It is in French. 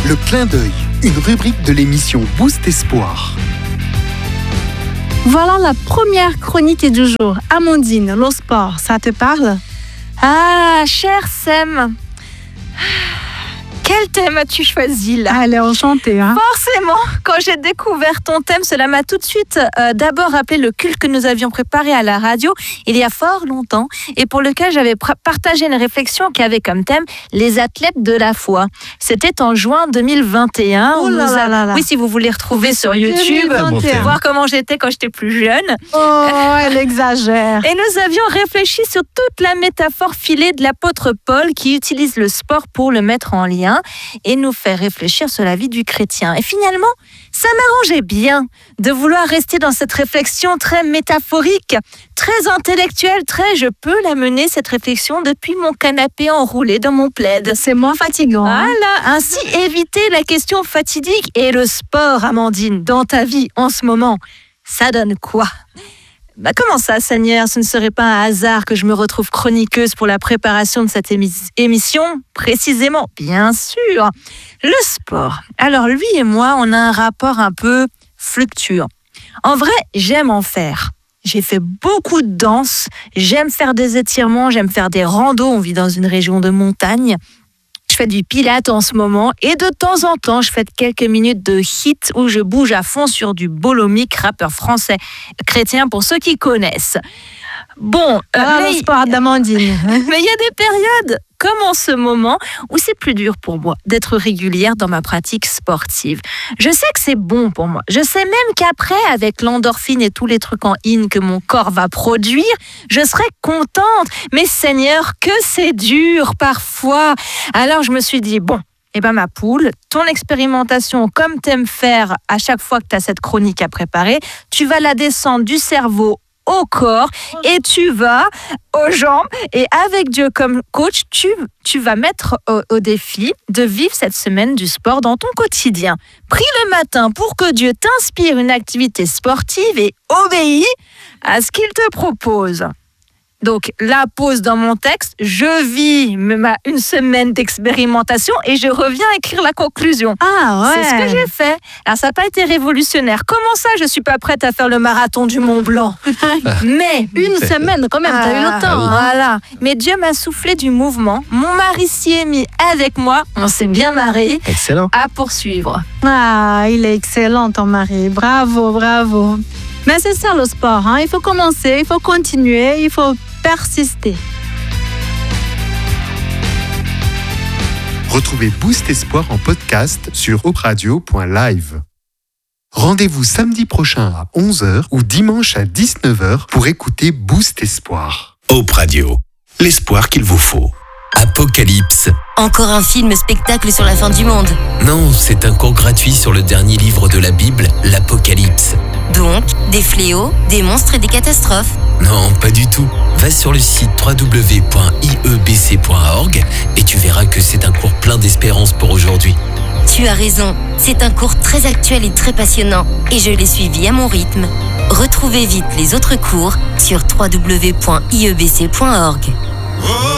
Le clin d'œil, une rubrique de l'émission Boost Espoir. Voilà la première chronique du jour. Amandine, le sport, ça te parle? Ah, cher Sam, quel thème as-tu choisi là? Elle est enchantée, hein? Forcément, quand j'ai découvert ton thème, cela m'a tout de suite d'abord rappelé le culte que nous avions préparé à la radio il y a fort longtemps et pour lequel j'avais partagé une réflexion qui avait comme thème les athlètes de la foi. C'était en juin 2021. Oh là là là. Oui, si vous voulez retrouver sur YouTube, 2021. voir comment j'étais quand j'étais plus jeune. Oh, elle exagère. Et nous avions réfléchi sur toute la métaphore filée de l'apôtre Paul qui utilise le sport pour le mettre en lien et nous faire réfléchir sur la vie du chrétien. Et finalement, ça m'arrangeait bien de vouloir rester dans cette réflexion très métaphorique, très intellectuelle, je peux la mener cette réflexion depuis mon canapé enroulé dans mon plaid. C'est moins fatigant. Hein? Voilà, ainsi éviter la question fatidique. Et le sport, Amandine, dans ta vie en ce moment, ça donne quoi ? Comment ça, Seigneur? Ce ne serait pas un hasard que je me retrouve chroniqueuse pour la préparation de cette émission? Précisément, bien sûr. Le sport. Alors, lui et moi, on a un rapport un peu fluctuant. En vrai, j'aime en faire. J'ai fait beaucoup de danse. J'aime faire des étirements. J'aime faire des randos. On vit dans une région de montagne. Je fais du pilates en ce moment et de temps en temps, je fais quelques minutes de hit où je bouge à fond sur du Bolomic, rappeur français chrétien pour ceux qui connaissent. Bon, le sport d'Amandine. Mais il y a des périodes, comme en ce moment, où c'est plus dur pour moi d'être régulière dans ma pratique sportive. Je sais que c'est bon pour moi. Je sais même qu'après, avec l'endorphine et tous les trucs en in que mon corps va produire, je serai contente. Mais Seigneur, que c'est dur parfois. Alors je me suis dit, bon, ma poule, ton expérimentation, comme t'aimes faire à chaque fois que tu as cette chronique à préparer, tu vas la descendre du cerveau au corps et tu vas aux jambes et avec Dieu comme coach, tu vas mettre au défi de vivre cette semaine du sport dans ton quotidien. Prie le matin pour que Dieu t'inspire une activité sportive et obéis à ce qu'il te propose. Donc, la pause dans mon texte, je vis une semaine d'expérimentation et je reviens écrire la conclusion. Ah ouais. C'est ce que j'ai fait. Alors, ça n'a pas été révolutionnaire. Comment ça, je ne suis pas prête à faire le marathon du Mont Blanc? Mais une semaine quand même, t'as eu le temps. Hein. Voilà. Mais Dieu m'a soufflé du mouvement. Mon mari s'y est mis avec moi. On s'est bien marré. Excellent. À poursuivre. Ah, il est excellent ton mari. Bravo, bravo. Mais c'est ça le sport. Hein? Il faut commencer, il faut continuer, il faut persister. Retrouvez Boost Espoir en podcast sur hopradio.live. Rendez-vous samedi prochain à 11h ou dimanche à 19h pour écouter Boost Espoir. Hope Radio, l'espoir qu'il vous faut. Apocalypse. Encore un film-spectacle sur la fin du monde. Non, c'est un cours gratuit sur le dernier livre de la Bible, l'Apocalypse. Donc, des fléaux, des monstres et des catastrophes. Non, pas du tout. Va sur le site www.iebc.org et tu verras que c'est un cours plein d'espérance pour aujourd'hui. Tu as raison, c'est un cours très actuel et très passionnant et je l'ai suivi à mon rythme. Retrouvez vite les autres cours sur www.iebc.org.